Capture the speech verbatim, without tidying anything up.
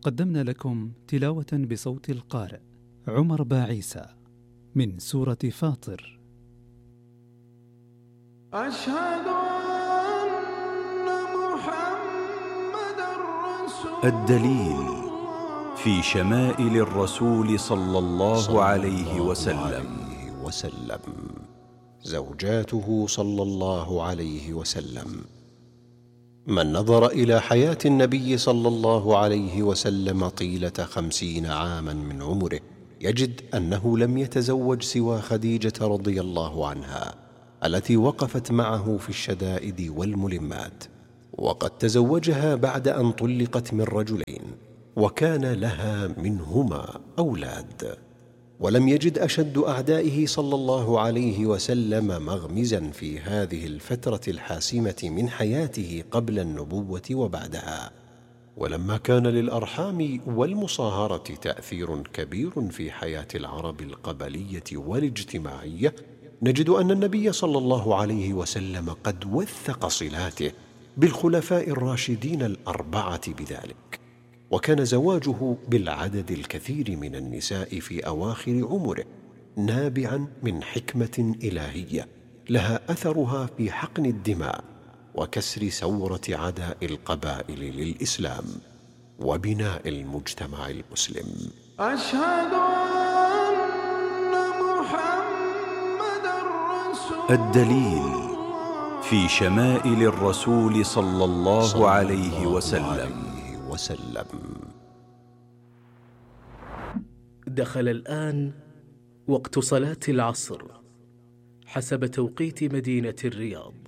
قدمنا لكم تلاوة بصوت القارئ عمر باعيسى من سورة فاطر. أشهد أن محمدًا رسول الدليل في شمائل الرسول صلى الله عليه وسلم. وسلم زوجاته صلى الله عليه وسلم. من نظر إلى حياة النبي صلى الله عليه وسلم طيلة خمسين عاما من عمره يجد أنه لم يتزوج سوى خديجة رضي الله عنها التي وقفت معه في الشدائد والملمات، وقد تزوجها بعد أن طلقت من رجلين وكان لها منهما أولاد. ولم يجد أشد أعدائه صلى الله عليه وسلم مغمزا في هذه الفترة الحاسمة من حياته قبل النبوة وبعدها. ولما كان للأرحام والمصاهرة تأثير كبير في حياة العرب القبلية والاجتماعية، نجد أن النبي صلى الله عليه وسلم قد وثق صلاته بالخلفاء الراشدين الأربعة بذلك. وكان زواجه بالعدد الكثير من النساء في أواخر عمره نابعا من حكمة إلهية لها أثرها في حقن الدماء وكسر ثورة عداء القبائل للإسلام وبناء المجتمع المسلم. أشهد أن محمدًا رسول الدليل في شمائل الرسول صلى الله عليه وسلم. وسلم. دخل الآن وقت صلاة العصر حسب توقيت مدينة الرياض.